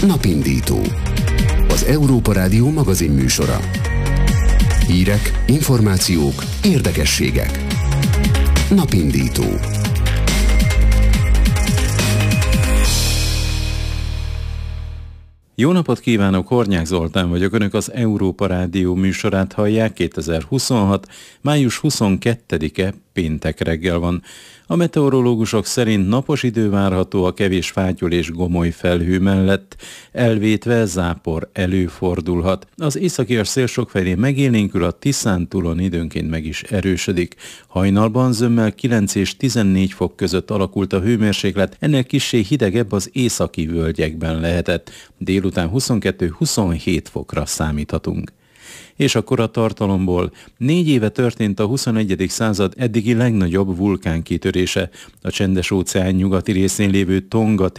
Napindító. Az Európa Rádió magazinműsora. Hírek, információk, érdekességek. Napindító. Jó napot kívánok, Hornyák Zoltán vagyok, Önök az Európa Rádió műsorát hallják. 2026. május 22-e péntek reggel van. A meteorológusok szerint napos idő várható a kevés fátyol és gomoly felhő mellett, elvétve zápor előfordulhat. Az északi szélsok felé megélénkül, a Tiszántúlon időnként meg is erősödik. Hajnalban zömmel 9 és 14 fok között alakult a hőmérséklet, ennél kissé hidegebb az északi völgyekben lehetett. Délután 22-27 fokra számíthatunk. És akkor a tartalomból. 4 éve történt a 21. század eddigi legnagyobb vulkánkitörése. A Csendes-óceán nyugati részén lévő Tonga